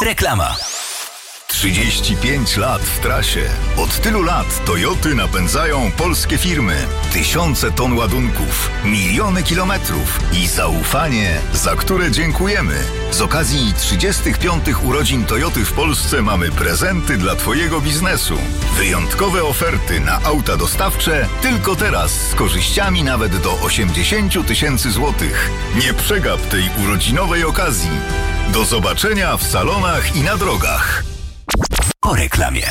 Reklama. 35 lat w trasie. Od tylu lat Toyoty napędzają polskie firmy. Tysiące ton ładunków, miliony kilometrów i zaufanie, za które dziękujemy. Z okazji 35 urodzin Toyoty w Polsce mamy prezenty dla Twojego biznesu. Wyjątkowe oferty na auta dostawcze tylko teraz z korzyściami nawet do 80 000 złotych. Nie przegap tej urodzinowej okazji. Do zobaczenia w salonach i na drogach. Po reklamie.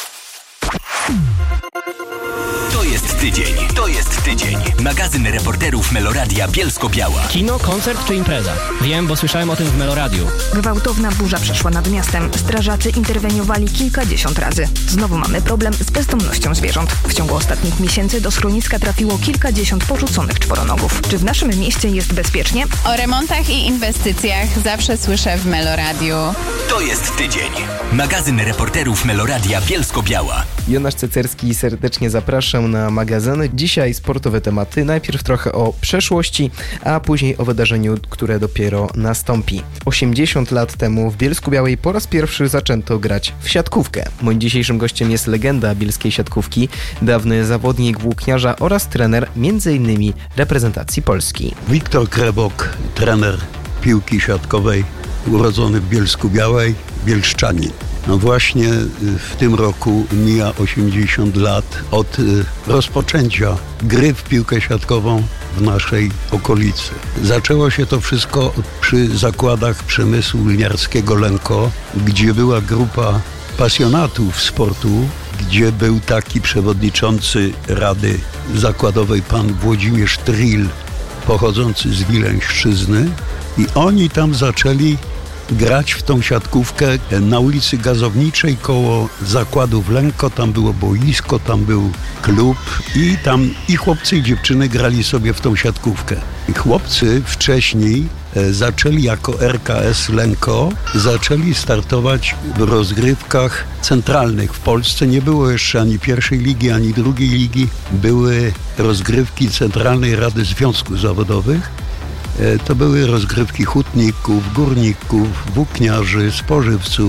To jest tydzień. Magazyn reporterów Meloradia Bielsko-Biała. Kino, koncert czy impreza? Wiem, bo słyszałem o tym w Meloradiu. Gwałtowna burza przeszła nad miastem. Strażacy interweniowali kilkadziesiąt razy. Znowu mamy problem z bezdomnością zwierząt. W ciągu ostatnich miesięcy do schroniska trafiło kilkadziesiąt porzuconych czworonogów. Czy w naszym mieście jest bezpiecznie? O remontach i inwestycjach zawsze słyszę w Meloradiu. To jest tydzień. Magazyn reporterów Meloradia Bielsko-Biała. Jonasz Cecerski, serdecznie zapraszam na magazyny. Dzisiaj sportowe tematy. Najpierw trochę o przeszłości, a później o wydarzeniu, które dopiero nastąpi. 80 lat temu w Bielsku-Białej po raz pierwszy zaczęto grać w siatkówkę. Moim dzisiejszym gościem jest legenda bielskiej siatkówki, dawny zawodnik włókniarza oraz trener m.in. reprezentacji Polski. Wiktor Krebok, trener piłki siatkowej, urodzony w Bielsku-Białej, bielszczanin. No właśnie w tym roku mija 80 lat od rozpoczęcia gry w piłkę siatkową w naszej okolicy. Zaczęło się to wszystko przy zakładach przemysłu liniarskiego Lenko, gdzie była grupa pasjonatów sportu, gdzie był taki przewodniczący Rady Zakładowej pan Włodzimierz Trill, pochodzący z Wileńszczyzny, i oni tam zaczęli grać w tą siatkówkę na ulicy Gazowniczej koło zakładów Lenko. Tam było boisko, tam był klub i tam i chłopcy i dziewczyny grali sobie w tą siatkówkę. I chłopcy wcześniej zaczęli jako RKS Lenko, zaczęli startować w rozgrywkach centralnych w Polsce. Nie było jeszcze ani pierwszej ligi, ani drugiej ligi. Były rozgrywki Centralnej Rady Związków Zawodowych. To były rozgrywki hutników, górników, włókniarzy, spożywców.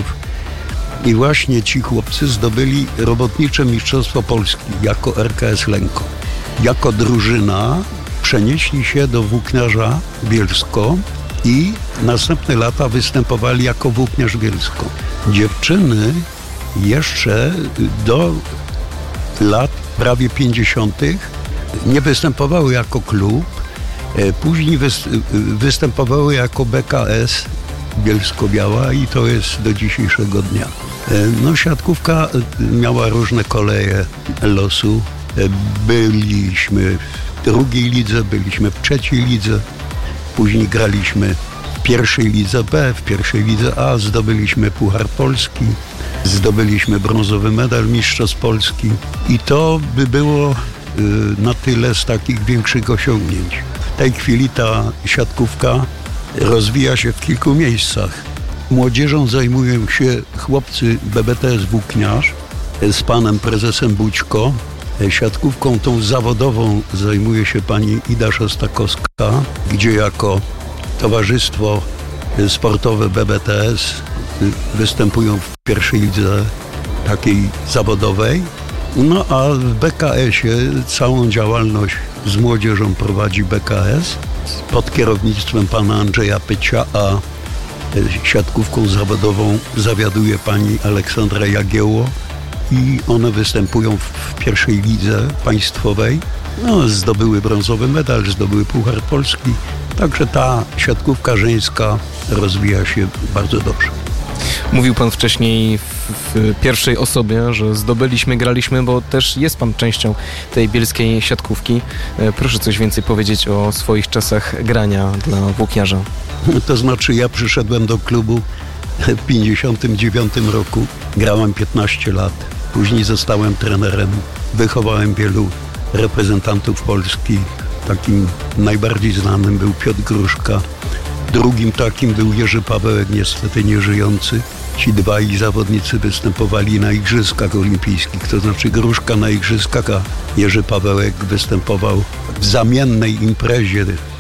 I właśnie ci chłopcy zdobyli robotnicze mistrzostwo Polski jako RKS Lenko. Jako drużyna przenieśli się do włókniarza Bielsko i następne lata występowali jako włókniarz Bielsko. Dziewczyny jeszcze do lat prawie 50. nie występowały jako klub. Później występowały jako BKS Bielsko-Biała i to jest do dzisiejszego dnia. No, siatkówka miała różne koleje losu. Byliśmy w drugiej lidze, byliśmy w trzeciej lidze, później graliśmy w pierwszej lidze B, w pierwszej lidze A, zdobyliśmy Puchar Polski, zdobyliśmy brązowy medal Mistrzostw Polski i to by było na tyle z takich większych osiągnięć. W tej chwili ta siatkówka rozwija się w kilku miejscach. Młodzieżą zajmują się chłopcy BBTS Włókniarz z panem prezesem Bućko. Siatkówką tą zawodową zajmuje się pani Ida Szostakowska, gdzie jako towarzystwo sportowe BBTS występują w pierwszej lidze takiej zawodowej. No a w BKS-ie całą działalność z młodzieżą prowadzi BKS pod kierownictwem pana Andrzeja Pycia, a siatkówką zawodową zawiaduje pani Aleksandra Jagiełło i one występują w pierwszej lidze państwowej. No, zdobyły brązowy medal, zdobyły Puchar Polski, także ta siatkówka żeńska rozwija się bardzo dobrze. Mówił pan wcześniej w pierwszej osobie, że zdobyliśmy, graliśmy, bo też jest pan częścią tej bielskiej siatkówki. Proszę coś więcej powiedzieć o swoich czasach grania dla włókniarza. To znaczy, ja przyszedłem do klubu w 59 roku, grałem 15 lat, później zostałem trenerem, wychowałem wielu reprezentantów Polski. Takim najbardziej znanym był Piotr Gruszka, drugim takim był Jerzy Pawełek, niestety nieżyjący. Ci dwaj zawodnicy występowali na Igrzyskach Olimpijskich, to znaczy Gruszka na Igrzyskach, a Jerzy Pawełek występował w zamiennej imprezie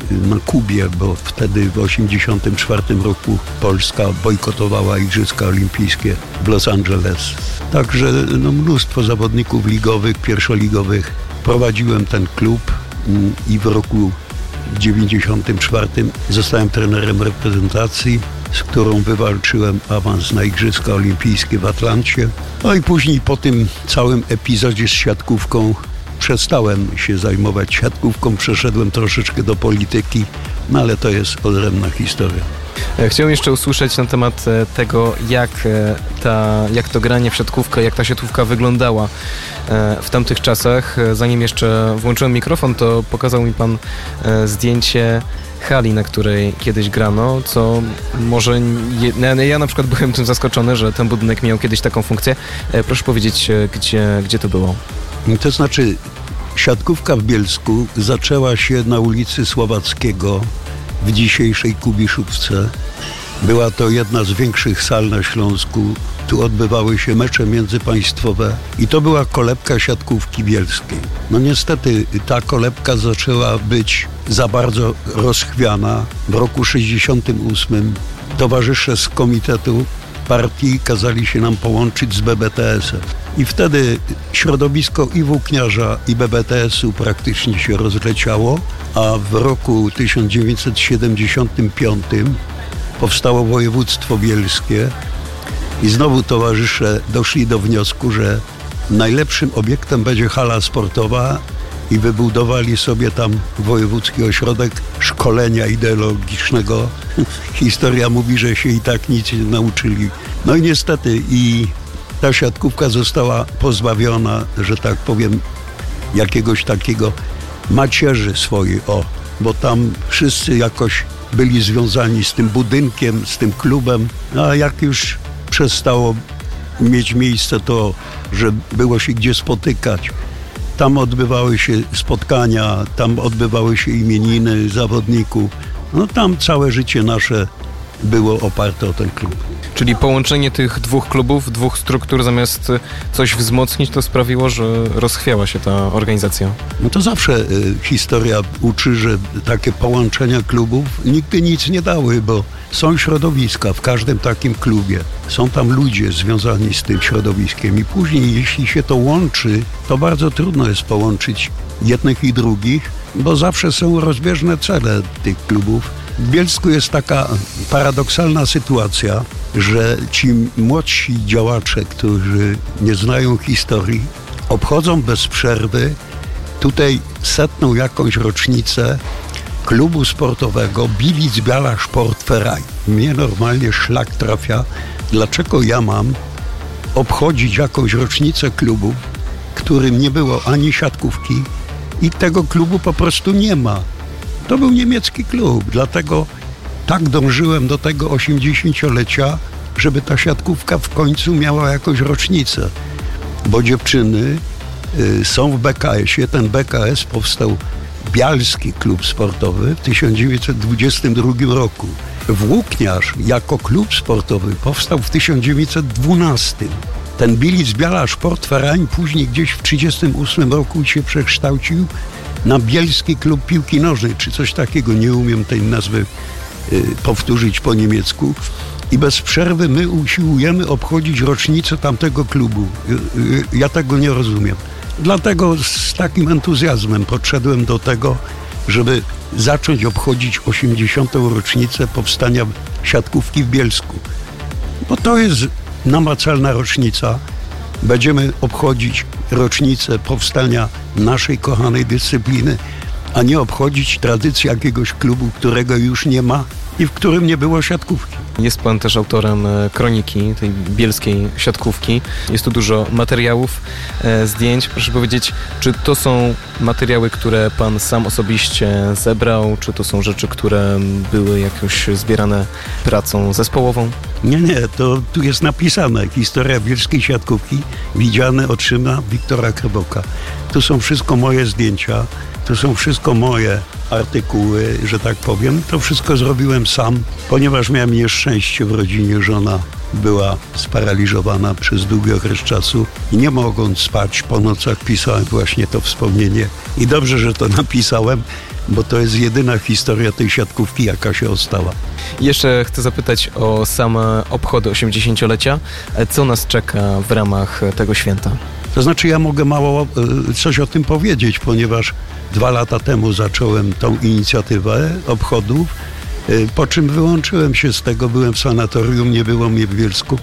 na Kubie, bo wtedy w 1984 roku Polska bojkotowała Igrzyska Olimpijskie w Los Angeles. Także mnóstwo zawodników ligowych, pierwszoligowych. Prowadziłem ten klub i w roku 1994 zostałem trenerem reprezentacji, z którą wywalczyłem awans na Igrzyska Olimpijskie w Atlancie. No i później po tym całym epizodzie z siatkówką przestałem się zajmować siatkówką, przeszedłem troszeczkę do polityki, no ale to jest odrębna historia. Chciałem jeszcze usłyszeć na temat tego, jak to granie w siatkówkę, jak ta siatkówka wyglądała w tamtych czasach. Zanim jeszcze włączyłem mikrofon, to pokazał mi pan zdjęcie hali, na której kiedyś grano, co może... Ja na przykład byłem tym zaskoczony, że ten budynek miał kiedyś taką funkcję. Proszę powiedzieć, gdzie to było? To znaczy, siatkówka w Bielsku zaczęła się na ulicy Słowackiego w dzisiejszej Kubiszówce. Była to jedna z większych sal na Śląsku. Tu odbywały się mecze międzypaństwowe i to była kolebka siatkówki bielskiej. No niestety ta kolebka zaczęła być za bardzo rozchwiana. W roku 1968 towarzysze z komitetu partii kazali się nam połączyć z BBTS-em. I wtedy środowisko i włókniarza, i BBTS-u praktycznie się rozleciało, a w roku 1975 powstało województwo bielskie i znowu towarzysze doszli do wniosku, że najlepszym obiektem będzie hala sportowa i wybudowali sobie tam wojewódzki ośrodek szkolenia ideologicznego. Historia mówi, że się i tak nic nie nauczyli. No i niestety i ta siatkówka została pozbawiona, że tak powiem, jakiegoś takiego macierzy swojej, bo tam wszyscy jakoś byli związani z tym budynkiem, z tym klubem, a jak już przestało mieć miejsce to, że było się gdzie spotykać. Tam odbywały się spotkania, tam odbywały się imieniny zawodników. No tam całe życie nasze było oparte o ten klub. Czyli połączenie tych dwóch klubów, dwóch struktur, zamiast coś wzmocnić, to sprawiło, że rozchwiała się ta organizacja. No to zawsze historia uczy, że takie połączenia klubów nigdy nic nie dały, bo są środowiska w każdym takim klubie. Są tam ludzie związani z tym środowiskiem i później, jeśli się to łączy, to bardzo trudno jest połączyć jednych i drugich, bo zawsze są rozbieżne cele tych klubów. W Bielsku jest taka paradoksalna sytuacja, że ci młodsi działacze, którzy nie znają historii, obchodzą bez przerwy tutaj 100. jakąś rocznicę klubu sportowego Bilic-Biała Sportverein. Mnie normalnie szlak trafia, dlaczego ja mam obchodzić jakąś rocznicę klubu, którym nie było ani siatkówki i tego klubu po prostu nie ma. To był niemiecki klub, dlatego tak dążyłem do tego 80-lecia, żeby ta siatkówka w końcu miała jakąś rocznicę. Bo dziewczyny są w BKS-ie, ten BKS powstał Bialski Klub Sportowy w 1922 roku. Włókniarz jako klub sportowy powstał w 1912. Ten Bilic-Biała Sportverein później gdzieś w 1938 roku się przekształcił na Bielski Klub Piłki Nożnej, czy coś takiego, nie umiem tej nazwy powtórzyć po niemiecku. I bez przerwy my usiłujemy obchodzić rocznicę tamtego klubu. Ja tego nie rozumiem. Dlatego z takim entuzjazmem podszedłem do tego, żeby zacząć obchodzić 80. rocznicę powstania siatkówki w Bielsku. Bo to jest namacalna rocznica. Będziemy obchodzić rocznicę powstania naszej kochanej dyscypliny, a nie obchodzić tradycji jakiegoś klubu, którego już nie ma i w którym nie było siatkówki. Jest pan też autorem kroniki tej bielskiej siatkówki. Jest tu dużo materiałów, zdjęć. Proszę powiedzieć, czy to są materiały, które pan sam osobiście zebrał, czy to są rzeczy, które były jakoś zbierane pracą zespołową? Nie, to tu jest napisane. Historia bielskiej siatkówki widziane oczyma Wiktora Kreboka. Tu są wszystko moje zdjęcia, tu są wszystko moje artykuły, że tak powiem. To wszystko zrobiłem sam, ponieważ miałem nieszczęście w rodzinie. Żona była sparaliżowana przez długi okres czasu i nie mogąc spać po nocach pisałem właśnie to wspomnienie. I dobrze, że to napisałem, bo to jest jedyna historia tej siatkówki, jaka się ostała. Jeszcze chcę zapytać o same obchody 80-lecia. Co nas czeka w ramach tego święta? To znaczy ja mogę mało coś o tym powiedzieć, ponieważ 2 lata temu zacząłem tą inicjatywę obchodów, po czym wyłączyłem się z tego, byłem w sanatorium, nie było mnie w Bielsku.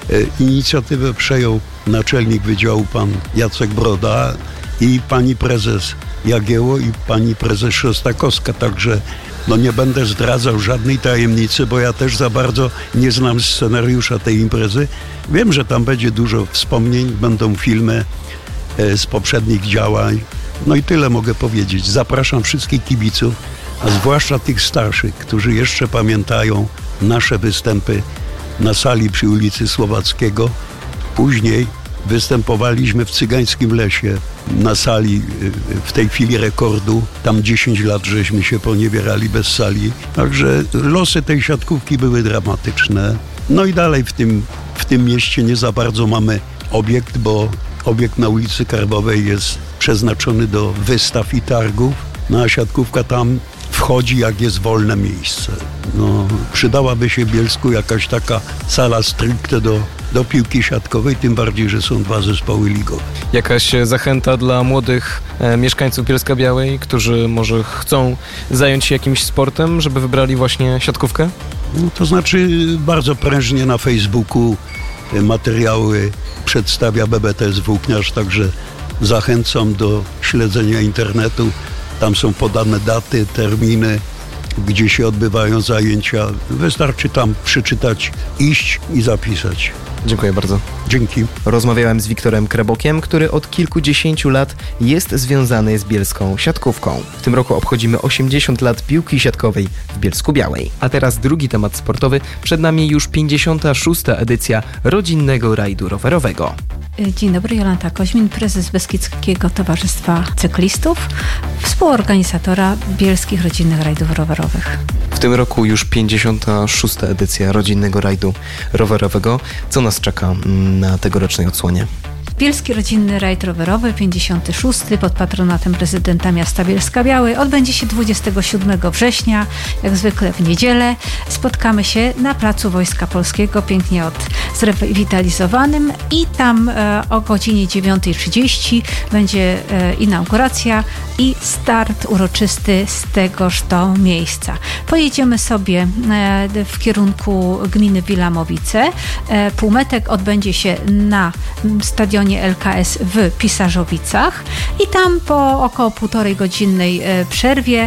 Inicjatywę przejął naczelnik wydziału pan Jacek Broda i pani prezes Jagiełło i pani prezes Szostakowska, także nie będę zdradzał żadnej tajemnicy, bo ja też za bardzo nie znam scenariusza tej imprezy. Wiem, że tam będzie dużo wspomnień, będą filmy z poprzednich działań. No i tyle mogę powiedzieć. Zapraszam wszystkich kibiców, a zwłaszcza tych starszych, którzy jeszcze pamiętają nasze występy na sali przy ulicy Słowackiego. Później występowaliśmy w Cygańskim Lesie na sali w tej chwili rekordu. Tam 10 lat żeśmy się poniewierali bez sali. Także losy tej siatkówki były dramatyczne. No i dalej w tym mieście nie za bardzo mamy obiekt, bo obiekt na ulicy Karbowej jest przeznaczony do wystaw i targów. A siatkówka tam wchodzi, jak jest wolne miejsce. Przydałaby się w Bielsku jakaś taka sala stricte do piłki siatkowej, tym bardziej, że są 2 zespoły ligowe. Jakaś zachęta dla młodych mieszkańców Bielska-Białej, którzy może chcą zająć się jakimś sportem, żeby wybrali właśnie siatkówkę? To znaczy bardzo prężnie na Facebooku materiały przedstawia BBTS Włókniarz, także zachęcam do śledzenia internetu. Tam są podane daty, terminy, gdzie się odbywają zajęcia. Wystarczy tam przeczytać, iść i zapisać. Dziękuję bardzo. Dzięki. Rozmawiałem z Wiktorem Krebokiem, który od kilkudziesięciu lat jest związany z bielską siatkówką. W tym roku obchodzimy 80 lat piłki siatkowej w Bielsku-Białej. A teraz drugi temat sportowy. Przed nami już 56. edycja rodzinnego rajdu rowerowego. Dzień dobry, Jolanta Koźmin, prezes Beskidzkiego Towarzystwa Cyklistów, współorganizatora bielskich rodzinnych rajdów rowerowych. W tym roku już 56. edycja rodzinnego rajdu rowerowego. Co nas czeka na tegorocznej odsłonie? Bielski Rodzinny Rajd Rowerowy 56. pod patronatem prezydenta miasta Bielska-Białej odbędzie się 27 września, jak zwykle w niedzielę. Spotkamy się na Placu Wojska Polskiego, pięknie zrewitalizowanym i tam o godzinie 9:30 będzie inauguracja i start uroczysty z tegoż to miejsca. Pojedziemy sobie w kierunku gminy Wilamowice. Półmetek odbędzie się na stadionie LKS w Pisarzowicach i tam po około 1,5-godzinnej przerwie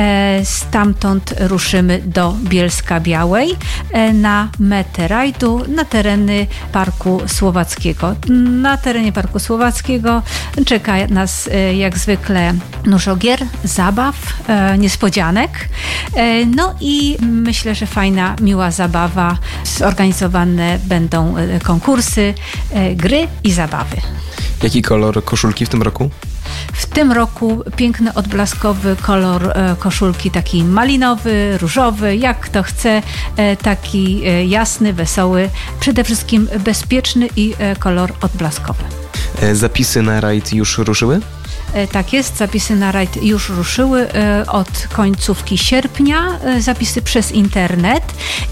stamtąd ruszymy do Bielska-Białej na metę rajdu na tereny Parku Słowackiego. Na terenie Parku Słowackiego czeka nas jak zwykle dużo gier, zabaw, niespodzianek. No i myślę, że fajna, miła zabawa. Zorganizowane będą konkursy, gry i zabawy. Jaki kolor koszulki w tym roku? W tym roku piękny, odblaskowy kolor koszulki, taki malinowy, różowy, jak kto chce, taki jasny, wesoły, przede wszystkim bezpieczny i kolor odblaskowy. Zapisy na rajd już ruszyły? Tak jest, zapisy na rajd już ruszyły od końcówki sierpnia, zapisy przez internet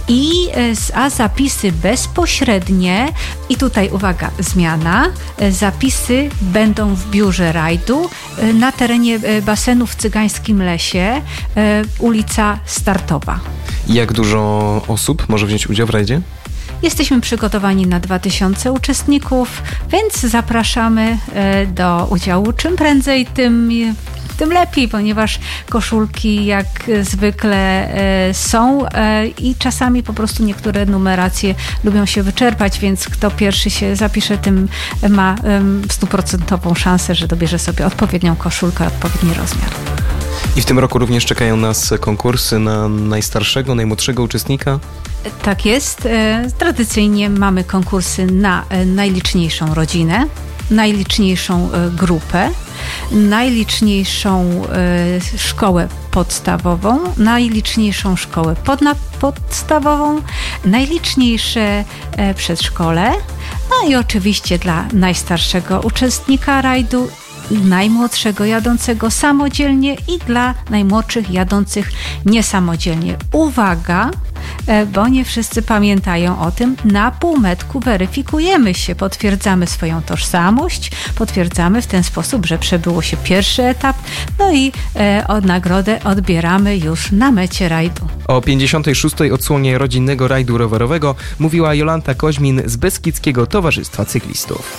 a zapisy bezpośrednie i tutaj uwaga, zmiana, zapisy będą w biurze rajdu na terenie basenu w Cygańskim Lesie, ulica Startowa. Jak dużo osób może wziąć udział w rajdzie? Jesteśmy przygotowani na 2000 uczestników, więc zapraszamy do udziału. Czym prędzej, tym lepiej, ponieważ koszulki jak zwykle są i czasami po prostu niektóre numeracje lubią się wyczerpać, więc kto pierwszy się zapisze, tym ma 100% szansę, że dobierze sobie odpowiednią koszulkę, odpowiedni rozmiar. I w tym roku również czekają nas konkursy na najstarszego, najmłodszego uczestnika? Tak jest. Tradycyjnie mamy konkursy na najliczniejszą rodzinę, najliczniejszą grupę, najliczniejszą szkołę podstawową, najliczniejszą szkołę podstawową, najliczniejsze przedszkole, no i oczywiście dla najstarszego uczestnika rajdu najmłodszego jadącego samodzielnie i dla najmłodszych jadących niesamodzielnie. Uwaga, bo nie wszyscy pamiętają o tym, na półmetku weryfikujemy się, potwierdzamy swoją tożsamość, potwierdzamy w ten sposób, że przebyło się pierwszy etap, no i nagrodę odbieramy już na mecie rajdu. O 56. odsłonie rodzinnego rajdu rowerowego mówiła Jolanta Koźmin z Beskidzkiego Towarzystwa Cyklistów.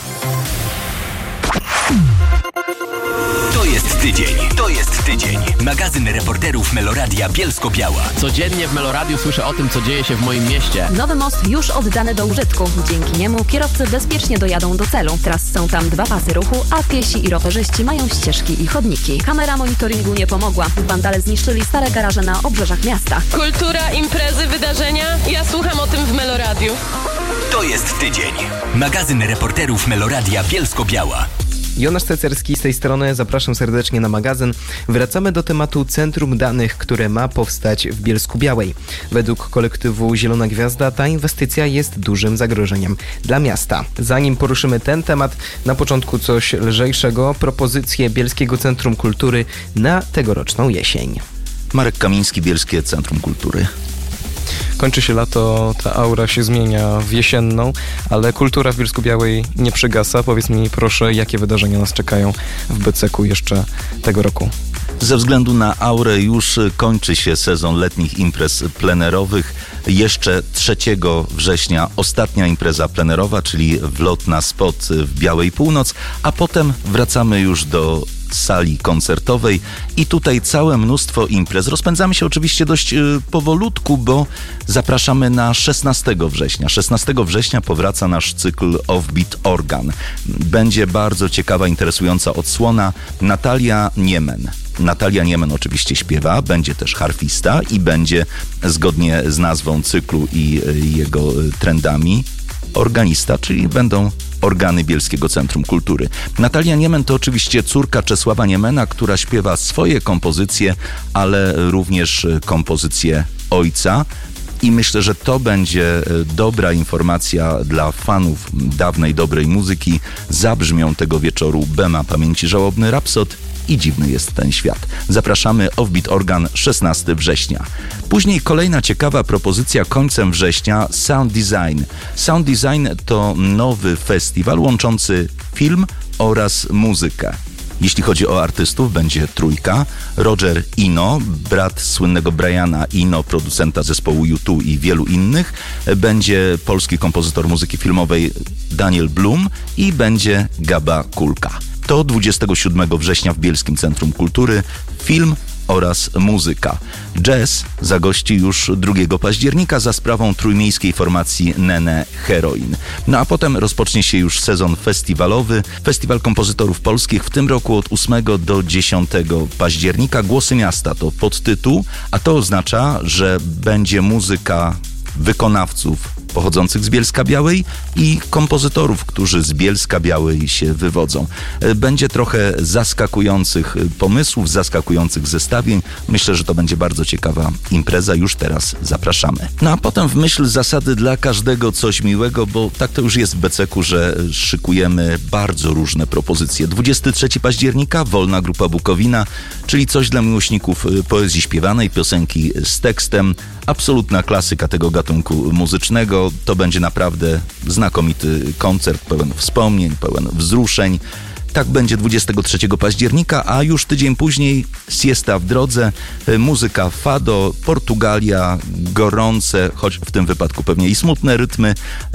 To jest tydzień. Magazyn reporterów Meloradia Bielsko-Biała. Codziennie w Meloradiu słyszę o tym, co dzieje się w moim mieście. Nowy most już oddany do użytku. Dzięki niemu kierowcy bezpiecznie dojadą do celu. Teraz są tam 2 pasy ruchu, a piesi i rowerzyści mają ścieżki i chodniki. Kamera monitoringu nie pomogła. Wandale zniszczyli stare garaże na obrzeżach miasta. Kultura, imprezy, wydarzenia. Ja słucham o tym w Meloradiu. To jest tydzień. Magazyn reporterów Meloradia Bielsko-Biała. Jonasz Cecerski z tej strony, zapraszam serdecznie na magazyn. Wracamy do tematu Centrum Danych, które ma powstać w Bielsku-Białej. Według kolektywu Zielona Gwiazda ta inwestycja jest dużym zagrożeniem dla miasta. Zanim poruszymy ten temat, na początku coś lżejszego, propozycje Bielskiego Centrum Kultury na tegoroczną jesień. Marek Kamiński, Bielskie Centrum Kultury. Kończy się lato, ta aura się zmienia w jesienną, ale kultura w Bielsku-Białej nie przygasa. Powiedz mi proszę, jakie wydarzenia nas czekają w BCK jeszcze tego roku? Ze względu na aurę już kończy się sezon letnich imprez plenerowych. Jeszcze 3 września ostatnia impreza plenerowa, czyli wlot na spot w Białej Północ, a potem wracamy już do sali koncertowej i tutaj całe mnóstwo imprez. Rozpędzamy się oczywiście dość powolutku, bo zapraszamy na 16 września. 16 września powraca nasz cykl Offbeat Organ. Będzie bardzo ciekawa, interesująca odsłona. Natalia Niemen oczywiście śpiewa, będzie też harfista i będzie, zgodnie z nazwą cyklu i jego trendami, organista, czyli będą organy Bielskiego Centrum Kultury. Natalia Niemen to oczywiście córka Czesława Niemena, która śpiewa swoje kompozycje, ale również kompozycje ojca. I myślę, że to będzie dobra informacja dla fanów dawnej, dobrej muzyki. Zabrzmią tego wieczoru Bema Pamięci Żałobny Rapsod i Dziwny jest ten świat. Zapraszamy, Offbeat Organ, 16 września. Później kolejna ciekawa propozycja końcem września, Sound Design. Sound Design to nowy festiwal łączący film oraz muzykę. Jeśli chodzi o artystów, będzie trójka. Roger Eno, brat słynnego Briana Eno, producenta zespołu U2 i wielu innych. Będzie polski kompozytor muzyki filmowej Daniel Blum i będzie Gaba Kulka. To 27 września w Bielskim Centrum Kultury film oraz muzyka. Jazz zagości już 2 października za sprawą trójmiejskiej formacji Nene Heroin. No a potem rozpocznie się już sezon festiwalowy. Festiwal Kompozytorów Polskich w tym roku od 8 do 10 października. Głosy Miasta to podtytuł, a to oznacza, że będzie muzyka wykonawców pochodzących z Bielska-Białej i kompozytorów, którzy z Bielska-Białej się wywodzą. Będzie trochę zaskakujących pomysłów, zaskakujących zestawień. Myślę, że to będzie bardzo ciekawa impreza. Już teraz zapraszamy. No a potem w myśl zasady dla każdego coś miłego, bo tak to już jest w BCK-u, że szykujemy bardzo różne propozycje. 23 października, Wolna Grupa Bukowina, czyli coś dla miłośników poezji śpiewanej, piosenki z tekstem. Absolutna klasyka tego gatunku muzycznego. To będzie naprawdę znakomity koncert, pełen wspomnień, pełen wzruszeń. Tak będzie 23 października, a już tydzień później Siesta w drodze, muzyka fado, Portugalia, gorące, choć w tym wypadku pewnie i smutne rytmy.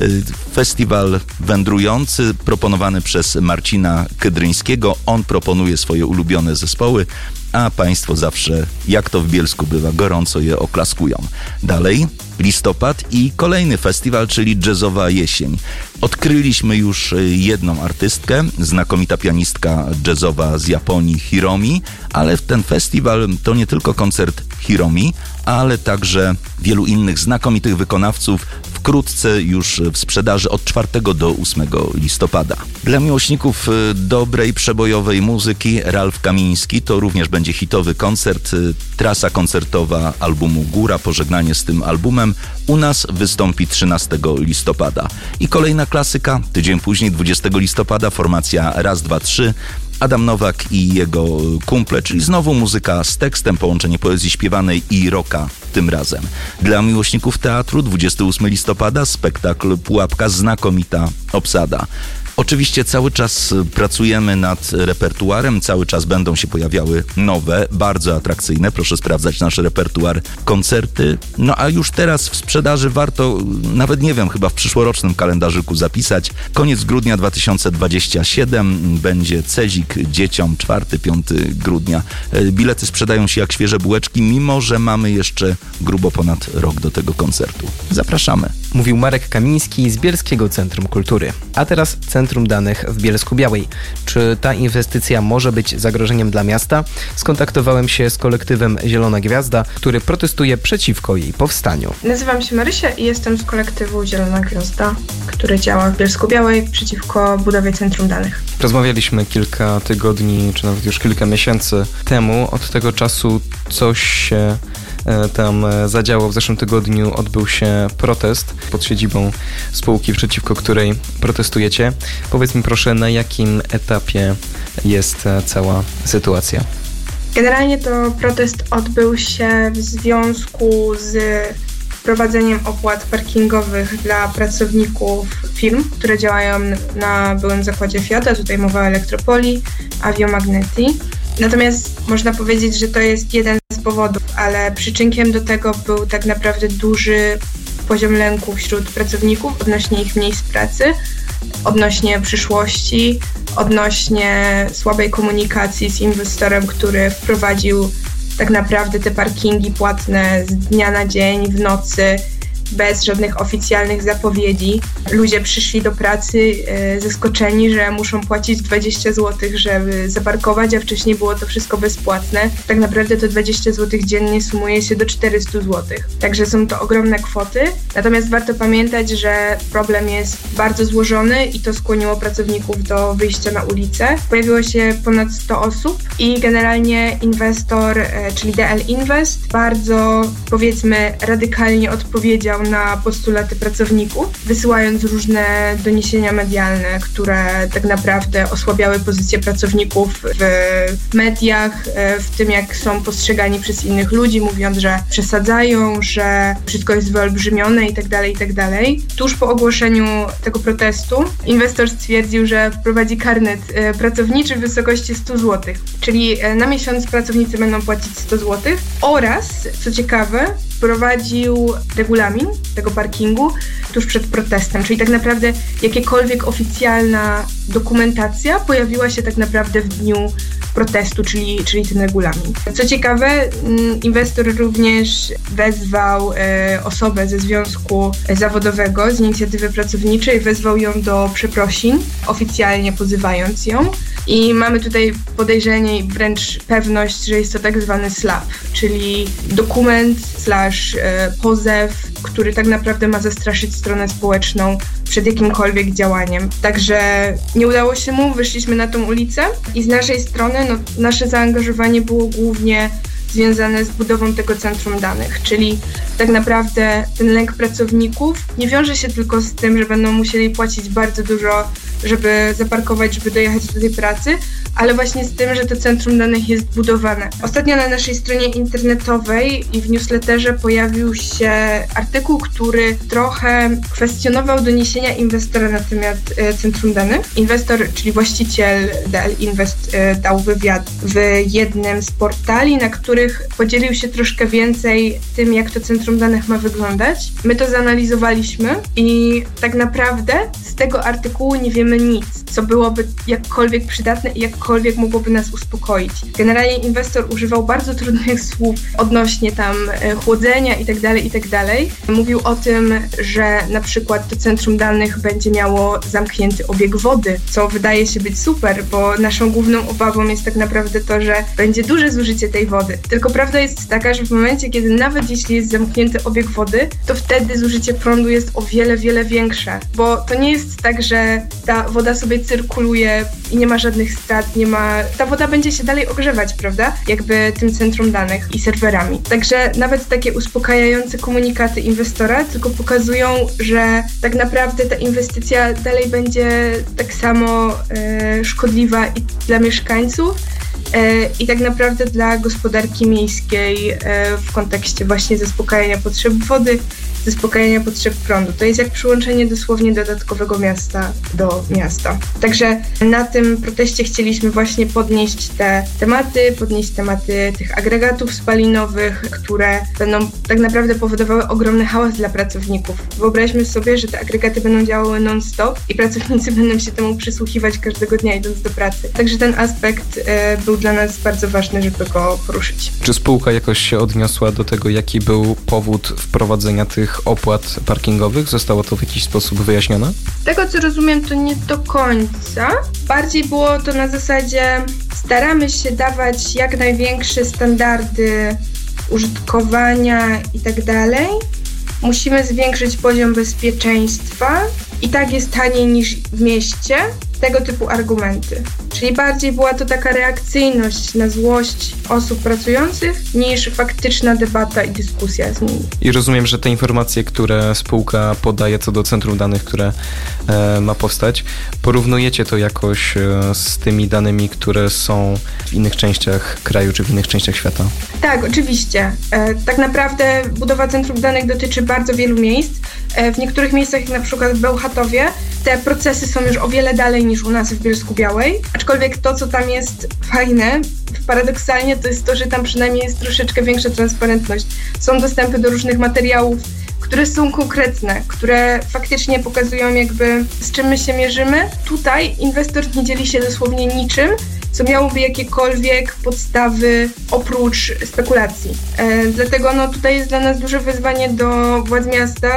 Festiwal wędrujący proponowany przez Marcina Kydryńskiego. On proponuje swoje ulubione zespoły, a państwo zawsze, jak to w Bielsku bywa, gorąco je oklaskują. Dalej listopad i kolejny festiwal, czyli Jazzowa Jesień. Odkryliśmy już jedną artystkę, znakomita pianistka jazzowa z Japonii, Hiromi, ale ten festiwal to nie tylko koncert Hiromi, ale także wielu innych znakomitych wykonawców, wkrótce już w sprzedaży od 4 do 8 listopada. Dla miłośników dobrej, przebojowej muzyki Ralf Kamiński to również będzie hitowy koncert, trasa koncertowa albumu Góra, pożegnanie z tym albumem. U nas wystąpi 13 listopada. I kolejna klasyka, tydzień później, 20 listopada, formacja Raz, Dwa, Trzy. Adam Nowak i jego kumple, czyli znowu muzyka z tekstem, połączenie poezji śpiewanej i rocka tym razem. Dla miłośników teatru 28 listopada spektakl Pułapka, znakomita obsada. Oczywiście cały czas pracujemy nad repertuarem, cały czas będą się pojawiały nowe, bardzo atrakcyjne, proszę sprawdzać nasz repertuar, koncerty. No a już teraz w sprzedaży warto, nawet nie wiem, chyba w przyszłorocznym kalendarzyku zapisać. Koniec grudnia 2027 będzie Cezik dzieciom, 4-5 grudnia. Bilety sprzedają się jak świeże bułeczki, mimo że mamy jeszcze grubo ponad rok do tego koncertu. Zapraszamy. Mówił Marek Kamiński z Bielskiego Centrum Kultury. A teraz Centrum Danych w Bielsku-Białej. Czy ta inwestycja może być zagrożeniem dla miasta? Skontaktowałem się z kolektywem Zielona Gwiazda, który protestuje przeciwko jej powstaniu. Nazywam się Marysia i jestem z kolektywu Zielona Gwiazda, który działa w Bielsku-Białej przeciwko budowie Centrum Danych. Rozmawialiśmy kilka tygodni, czy nawet już kilka miesięcy temu. Od tego czasu coś się tam zadziało. W zeszłym tygodniu odbył się protest pod siedzibą spółki, przeciwko której protestujecie. Powiedz mi proszę, na jakim etapie jest cała sytuacja? Generalnie to protest odbył się w związku z wprowadzeniem opłat parkingowych dla pracowników firm, które działają na byłym zakładzie Fiata. Tutaj mowa o Elektropolii, Aviomagneti. Natomiast można powiedzieć, że to jest jeden z powodów, ale przyczynkiem do tego był tak naprawdę duży poziom lęku wśród pracowników odnośnie ich miejsc pracy, odnośnie przyszłości, odnośnie słabej komunikacji z inwestorem, który wprowadził tak naprawdę te parkingi płatne z dnia na dzień, w nocy, bez żadnych oficjalnych zapowiedzi. Ludzie przyszli do pracy zaskoczeni, że muszą płacić 20 zł, żeby zaparkować, a wcześniej było to wszystko bezpłatne. Tak naprawdę to 20 zł dziennie sumuje się do 400 zł. Także są to ogromne kwoty. Natomiast warto pamiętać, że problem jest bardzo złożony i to skłoniło pracowników do wyjścia na ulicę. Pojawiło się ponad 100 osób i generalnie inwestor, czyli DL Invest, bardzo, powiedzmy, radykalnie odpowiedział na postulaty pracowników, wysyłając różne doniesienia medialne, które tak naprawdę osłabiały pozycję pracowników w mediach, w tym jak są postrzegani przez innych ludzi, mówiąc, że przesadzają, że wszystko jest wyolbrzymione itd., itd. Tuż po ogłoszeniu tego protestu inwestor stwierdził, że wprowadzi karnet pracowniczy w wysokości 100 zł, czyli na miesiąc pracownicy będą płacić 100 zł oraz, co ciekawe, wprowadził regulamin tego parkingu tuż przed protestem, czyli tak naprawdę jakiekolwiek oficjalna dokumentacja pojawiła się tak naprawdę w dniu protestu, czyli ten regulamin. Co ciekawe, inwestor również wezwał osobę ze związku zawodowego, z inicjatywy pracowniczej, wezwał ją do przeprosin, oficjalnie pozywając ją. I mamy tutaj podejrzenie i wręcz pewność, że jest to tak zwany SLAP, czyli dokument / pozew, który tak naprawdę ma zastraszyć stronę społeczną przed jakimkolwiek działaniem. Także nie udało się mu, wyszliśmy na tą ulicę i z naszej strony nasze zaangażowanie było głównie związane z budową tego centrum danych, czyli tak naprawdę ten lęk pracowników nie wiąże się tylko z tym, że będą musieli płacić bardzo dużo, żeby zaparkować, żeby dojechać do tej pracy, ale właśnie z tym, że to centrum danych jest budowane. Ostatnio na naszej stronie internetowej i w newsletterze pojawił się artykuł, który trochę kwestionował doniesienia inwestora na temat centrum danych. Inwestor, czyli właściciel DL Invest, dał wywiad w jednym z portali, na których podzielił się troszkę więcej tym, jak to centrum danych ma wyglądać. My to zanalizowaliśmy i tak naprawdę z tego artykułu nie wiemy nic, co byłoby jakkolwiek przydatne i jakkolwiek mogłoby nas uspokoić. Generalnie inwestor używał bardzo trudnych słów odnośnie tam chłodzenia itd. Mówił o tym, że na przykład to centrum danych będzie miało zamknięty obieg wody, co wydaje się być super, bo naszą główną obawą jest tak naprawdę to, że będzie duże zużycie tej wody. Tylko prawda jest taka, że w momencie, kiedy nawet jeśli jest zamknięty obieg wody, to wtedy zużycie prądu jest o wiele, wiele większe. Bo to nie jest tak, że ta woda sobie cyrkuluje i nie ma żadnych strat, ta woda będzie się dalej ogrzewać, prawda? Jakby tym centrum danych i serwerami. Także nawet takie uspokajające komunikaty inwestora tylko pokazują, że tak naprawdę ta inwestycja dalej będzie tak samo szkodliwa i dla mieszkańców, i tak naprawdę dla gospodarki miejskiej w kontekście właśnie zaspokajania potrzeb wody, zaspokajania potrzeb prądu. To jest jak przyłączenie dosłownie dodatkowego miasta do miasta. Także na tym proteście chcieliśmy właśnie podnieść tematy tych agregatów spalinowych, które będą tak naprawdę powodowały ogromny hałas dla pracowników. Wyobraźmy sobie, że te agregaty będą działały non-stop i pracownicy będą się temu przysłuchiwać każdego dnia idąc do pracy. Także ten aspekt był dla nas bardzo ważny, żeby go poruszyć. Czy spółka jakoś się odniosła do tego, jaki był powód wprowadzenia tych opłat parkingowych? Zostało to w jakiś sposób wyjaśnione? Z tego co rozumiem, to nie do końca. Bardziej było to na zasadzie staramy się dawać jak największe standardy użytkowania i tak dalej. Musimy zwiększyć poziom bezpieczeństwa i tak jest taniej niż w mieście. Tego typu argumenty. Czyli bardziej była to taka reakcyjność na złość osób pracujących niż faktyczna debata i dyskusja z nimi. I rozumiem, że te informacje, które spółka podaje co do centrum danych, które ma powstać, porównujecie to jakoś z tymi danymi, które są w innych częściach kraju czy w innych częściach świata? Tak, oczywiście. Tak naprawdę budowa centrum danych dotyczy bardzo wielu miejsc. W niektórych miejscach, jak na przykład w Bełchatowie, te procesy są już o wiele dalej niż u nas w Bielsku-Białej. Aczkolwiek to, co tam jest fajne, paradoksalnie, to jest to, że tam przynajmniej jest troszeczkę większa transparentność. Są dostępy do różnych materiałów, które są konkretne, które faktycznie pokazują jakby z czym my się mierzymy. Tutaj inwestor nie dzieli się dosłownie niczym, co miałoby jakiekolwiek podstawy oprócz spekulacji. Dlatego tutaj jest dla nas duże wyzwanie do władz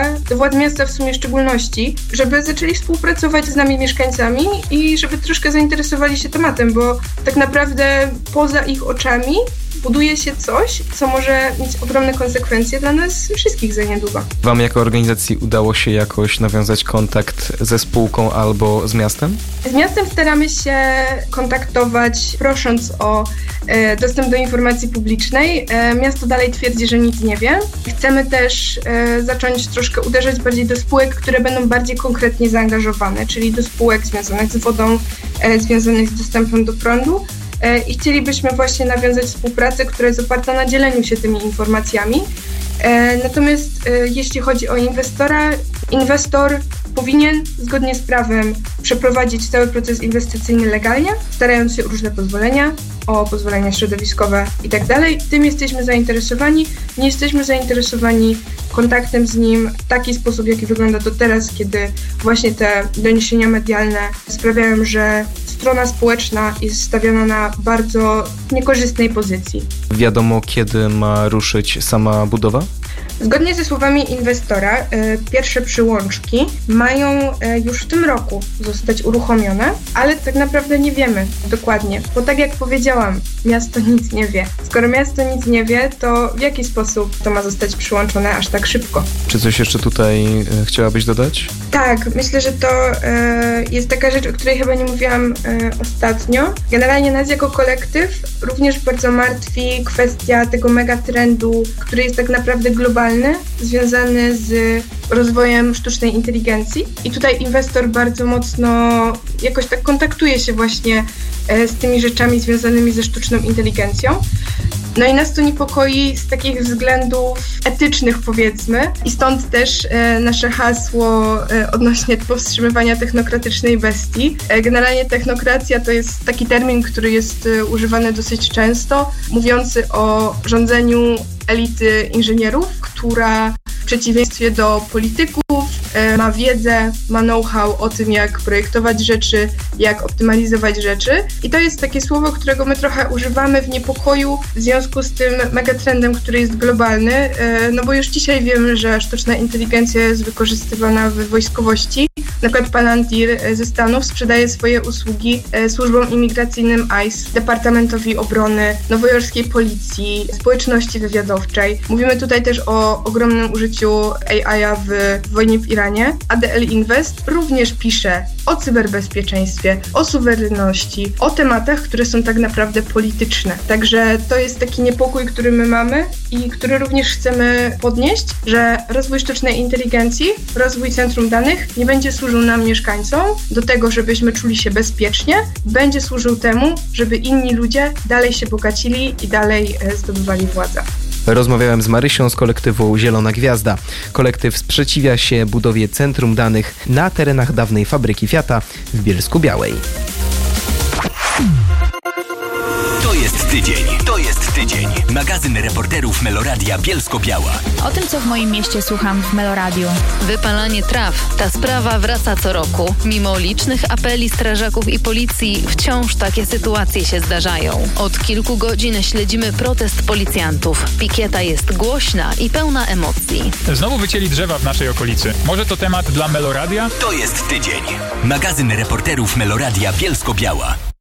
miasta w sumie szczególności, żeby zaczęli współpracować z nami mieszkańcami i żeby troszkę zainteresowali się tematem, bo tak naprawdę poza ich oczami buduje się coś, co może mieć ogromne konsekwencje dla nas wszystkich za niedługo. Wam jako organizacji udało się jakoś nawiązać kontakt ze spółką albo z miastem? Z miastem staramy się kontaktować, prosząc o dostęp do informacji publicznej. Miasto dalej twierdzi, że nic nie wie. Chcemy też zacząć troszkę uderzać bardziej do spółek, które będą bardziej konkretnie zaangażowane, czyli do spółek związanych z wodą, związanych z dostępem do prądu. I chcielibyśmy właśnie nawiązać współpracę, która jest oparta na dzieleniu się tymi informacjami. Natomiast jeśli chodzi o inwestora, inwestor powinien zgodnie z prawem przeprowadzić cały proces inwestycyjny legalnie, starając się o różne pozwolenia, o pozwolenia środowiskowe i tak dalej. Tym jesteśmy zainteresowani. Nie jesteśmy zainteresowani kontaktem z nim w taki sposób, jaki wygląda to teraz, kiedy właśnie te doniesienia medialne sprawiają, że strona społeczna jest stawiana na bardzo niekorzystnej pozycji. Wiadomo, kiedy ma ruszyć sama budowa? Zgodnie ze słowami inwestora, pierwsze przyłączki mają już w tym roku zostać uruchomione, ale tak naprawdę nie wiemy dokładnie, bo tak jak powiedziałam, miasto nic nie wie. Skoro miasto nic nie wie, to w jaki sposób to ma zostać przyłączone aż tak szybko? Czy coś jeszcze tutaj chciałabyś dodać? Tak, myślę, że to jest taka rzecz, o której chyba nie mówiłam ostatnio. Generalnie nas jako kolektyw również bardzo martwi kwestia tego megatrendu, który jest tak naprawdę globalny, związany z rozwojem sztucznej inteligencji. I tutaj inwestor bardzo mocno jakoś tak kontaktuje się właśnie z tymi rzeczami związanymi ze sztuczną inteligencją. No i nas to niepokoi z takich względów etycznych, powiedzmy. I stąd też nasze hasło odnośnie powstrzymywania technokratycznej bestii. Generalnie technokracja to jest taki termin, który jest używany dosyć często, mówiący o rządzeniu elity inżynierów, która w przeciwieństwie do polityków ma wiedzę, ma know-how o tym, jak projektować rzeczy, jak optymalizować rzeczy. I to jest takie słowo, którego my trochę używamy w niepokoju w związku z tym megatrendem, który jest globalny, no bo już dzisiaj wiemy, że sztuczna inteligencja jest wykorzystywana w wojskowości, Na przykład Palantir ze Stanów sprzedaje swoje usługi służbom imigracyjnym ICE, Departamentowi Obrony, nowojorskiej policji, społeczności wywiadowczej. Mówimy tutaj też o ogromnym użyciu AI-a w wojnie w Iranie. ADL Invest również pisze o cyberbezpieczeństwie, o suwerenności, o tematach, które są tak naprawdę polityczne. Także to jest taki niepokój, który my mamy i który również chcemy podnieść, że rozwój sztucznej inteligencji, rozwój centrum danych nie będzie służył nam mieszkańcom do tego, żebyśmy czuli się bezpiecznie, będzie służył temu, żeby inni ludzie dalej się bogacili i dalej zdobywali władzę. Rozmawiałem z Marysią z kolektywu Zielona Gwiazda. Kolektyw sprzeciwia się budowie centrum danych na terenach dawnej fabryki Fiata w Bielsku-Białej. To jest tydzień. Magazyn reporterów Meloradia Bielsko-Biała. O tym, co w moim mieście słucham w Meloradiu. Wypalanie traw. Ta sprawa wraca co roku. Mimo licznych apeli strażaków i policji, wciąż takie sytuacje się zdarzają. Od kilku godzin śledzimy protest policjantów. Pikieta jest głośna i pełna emocji. Znowu wycięli drzewa w naszej okolicy. Może to temat dla Meloradia? To jest tydzień. Magazyn reporterów Meloradia Bielsko-Biała.